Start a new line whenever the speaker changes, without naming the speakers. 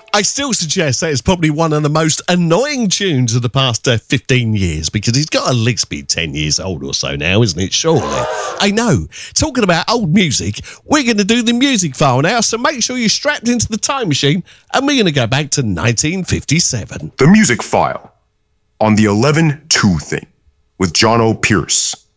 I still suggest that it's probably one of the most annoying tunes of the past 15 years, because he's got to at least be 10 years old or so now, isn't it? Surely. I know. Talking about old music, we're going to do the music file now, so make sure you're strapped into the time machine, and we're going to go back to 1957.
The music file on the 11-2 thing with John O. Pierce.